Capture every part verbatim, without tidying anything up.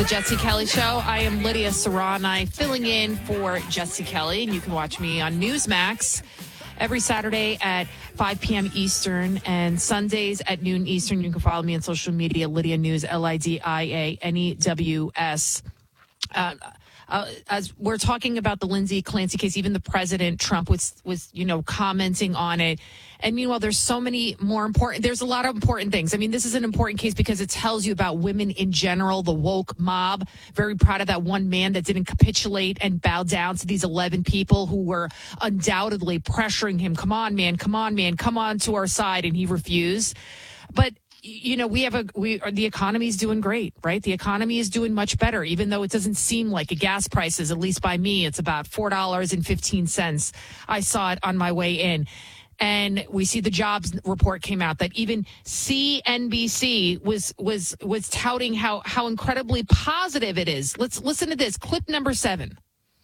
the Jesse Kelly Show. I am Lydia Serrani, filling in for Jesse Kelly, and you can watch me on Newsmax every Saturday at five p.m. Eastern and Sundays at noon Eastern. You can follow me on social media, Lydia News, L I D I A N E W S. Uh, uh, as we're talking about the Lindsay Clancy case, even the president, Trump, was, was, you know, commenting on it. And meanwhile, there's so many more important, there's a lot of important things. I mean, this is an important case because it tells you about women in general, the woke mob. Very proud of that one man that didn't capitulate and bow down to these eleven people who were undoubtedly pressuring him. Come on, man, come on, man, come on to our side. And he refused. But you know, we have a, we are, the economy is doing great, right? The economy is doing much better, even though it doesn't seem like it. Gas prices, at least by me, it's about four dollars and fifteen cents. I saw it on my way in. And we see the jobs report came out that even C N B C was, was, was touting how, how incredibly positive it is. Let's listen to this clip number seven.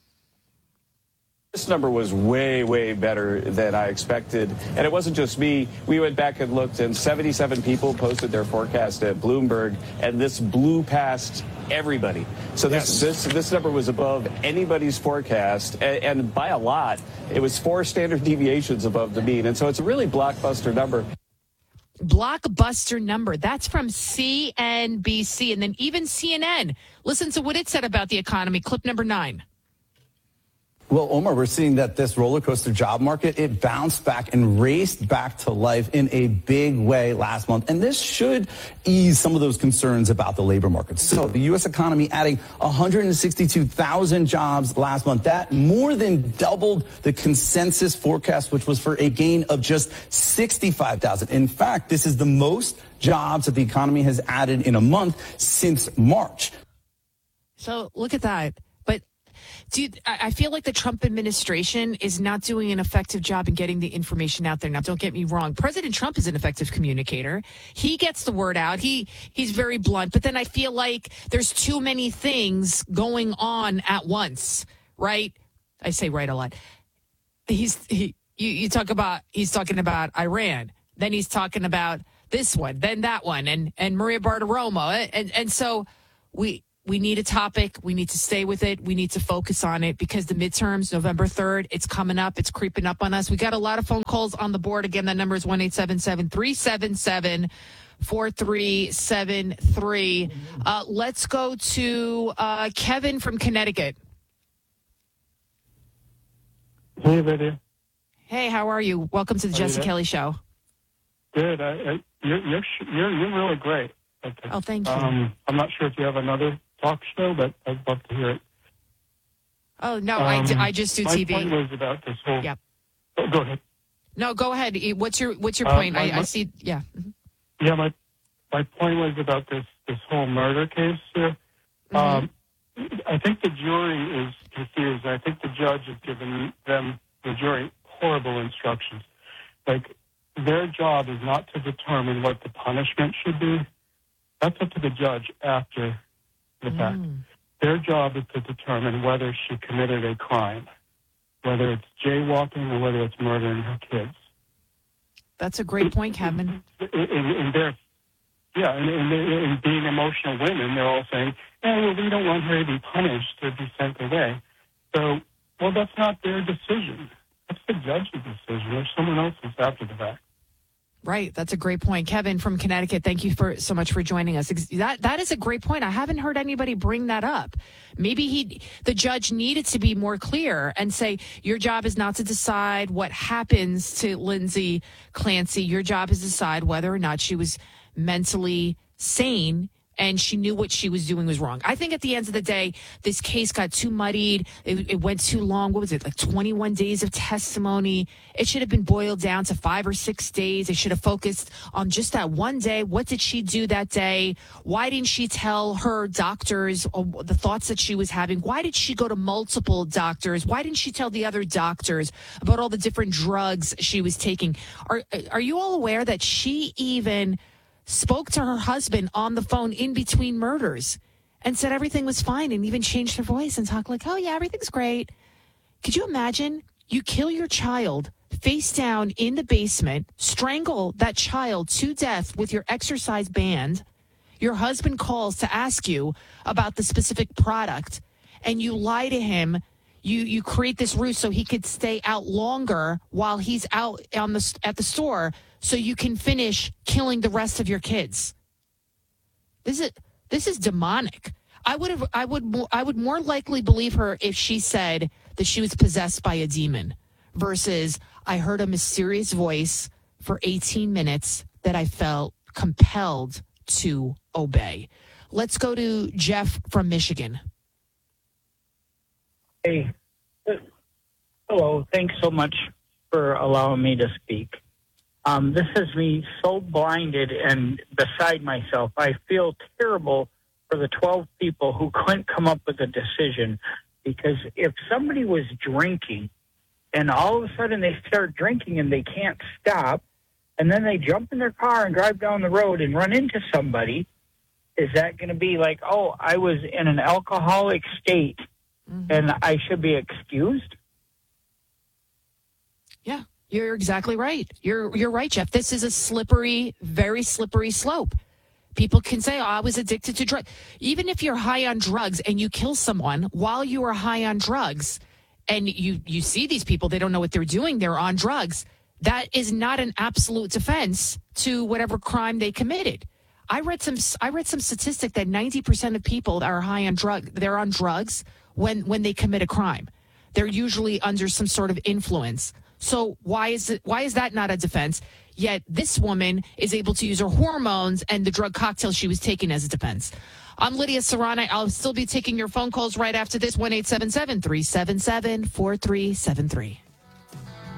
This number was way, way better than I expected. And it wasn't just me. We went back and looked, and seventy-seven people posted their forecast at Bloomberg, and this blew past everybody. So this yes. this this number was above anybody's forecast, and, and by a lot. It was four standard deviations above the mean. And so it's a really blockbuster number. Blockbuster number. That's from C N B C. And then even C N N. Listen to what it said about the economy. Clip number nine. Well, Omar, we're seeing that this roller coaster job market, it bounced back and raced back to life in a big way last month. And this should ease some of those concerns about the labor market. So the U S economy adding one hundred sixty-two thousand jobs last month. That more than doubled the consensus forecast, which was for a gain of just sixty-five thousand. In fact, this is the most jobs that the economy has added in a month since March. So look at that. Do you, I feel like the Trump administration is not doing an effective job in getting the information out there. Now, don't get me wrong. President Trump is an effective communicator. He gets the word out. He he's very blunt. But then I feel like there's too many things going on at once, right? I say right a lot. He's he you, you talk about he's talking about Iran. Then he's talking about this one, then that one, and and Maria Bartiromo, and and so we. We need a topic. We need to stay with it. We need to focus on it because the midterms, November third, it's coming up. It's creeping up on us. We got a lot of phone calls on the board. Again, that number is one eight seven seven, three seven seven, four three seven three. Uh, let's go to uh, Kevin from Connecticut. Hey, Lydia. Hey, how are you? Welcome to the How Jesse Kelly Show. Good. I, I, you're, you're, you're, you're really great. Okay. Oh, thank you. Um, I'm not sure if you have another talk show, but I'd love to hear it. Oh, no, um, I, d- I just do my T V. My point was about this whole... Yep. Oh, go ahead. No, go ahead. What's your What's your Uh, point? my, I, my, I see, yeah. Yeah, my my point was about this, this whole murder case here. Mm-hmm. Um, I think the jury is confused. I think the judge has given them, the jury, horrible instructions. Like, their job is not to determine what the punishment should be. That's up to the judge after the fact. Mm. Their job is to determine whether she committed a crime, whether it's jaywalking or whether it's murdering her kids. That's a great point, Kevin. In, in, in their, yeah, in, in, in being emotional women, they're all saying, oh, well, we don't want her to be punished, to be sent away. So, well, that's not their decision. That's the judge's decision. There's someone else's after the fact. Right. That's a great point. Kevin from Connecticut, thank you for so much for joining us. That That is a great point. I haven't heard anybody bring that up. Maybe he, the judge needed to be more clear and say, your job is not to decide what happens to Lindsay Clancy. Your job is to decide whether or not she was mentally sane and she knew what she was doing was wrong. I think at the end of the day, this case got too muddied. It, it went too long. What was it, like twenty-one days of testimony? It should have been boiled down to five or six days. They should have focused on just that one day. What did she do that day? Why didn't she tell her doctors the thoughts that she was having? Why did she go to multiple doctors? Why didn't she tell the other doctors about all the different drugs she was taking? Are, are you all aware that she even spoke to her husband on the phone in between murders and said everything was fine and even changed her voice and talked like, oh, yeah, everything's great. Could you imagine you kill your child face down in the basement, strangle that child to death with your exercise band. Your husband calls to ask you about the specific product, and you lie to him. You you create this ruse so he could stay out longer while he's out on the at the store, so you can finish killing the rest of your kids. This is this is demonic. I would have I would I would more likely believe her if she said that she was possessed by a demon versus I heard a mysterious voice for eighteen minutes that I felt compelled to obey. Let's go to Jeff from Michigan. Hey, hello. Thanks so much for allowing me to speak. Um, this has me so blinded and beside myself. I feel terrible for the twelve people who couldn't come up with a decision, because if somebody was drinking and all of a sudden they start drinking and they can't stop, and then they jump in their car and drive down the road and run into somebody, is that going to be like, oh, I was in an alcoholic state mm-hmm. and I should be excused? Yeah, you're exactly right. You're you're right, Jeff. This is a slippery, very slippery slope. People can say, oh, I was addicted to drugs. Even if you're high on drugs and you kill someone while you are high on drugs, and you, you see these people, they don't know what they're doing, they're on drugs, that is not an absolute defense to whatever crime they committed. I read some I read some statistic that ninety percent of people that are high on drug, they're on drugs when, when they commit a crime. They're usually under some sort of influence. So why is it why is that not a defense? Yet this woman is able to use her hormones and the drug cocktail she was taking as a defense. I'm Lydia Serrano. I'll still be taking your phone calls right after this. one eight seven seven, three seven seven, four three seven three.